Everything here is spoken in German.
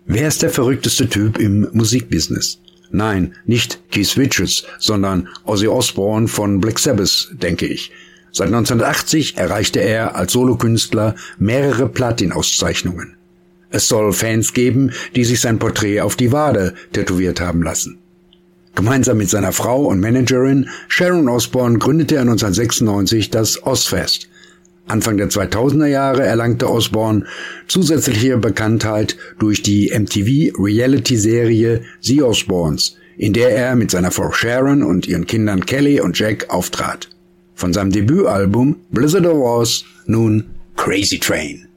Wer ist der verrückteste Typ im Musikbusiness? Nein, nicht Keith Richards, sondern Ozzy Osbourne von Black Sabbath, denke ich. Seit 1980 erreichte er als Solokünstler mehrere Platin-Auszeichnungen. Es soll Fans geben, die sich sein Porträt auf die Wade tätowiert haben lassen. Gemeinsam mit seiner Frau und Managerin Sharon Osbourne gründete er 1996 das Ozzfest. Anfang der 2000er Jahre erlangte Osbourne zusätzliche Bekanntheit durch die MTV-Reality-Serie The Osbournes, in der er mit seiner Frau Sharon und ihren Kindern Kelly und Jack auftrat. Von seinem Debütalbum Blizzard of Oz nun Crazy Train.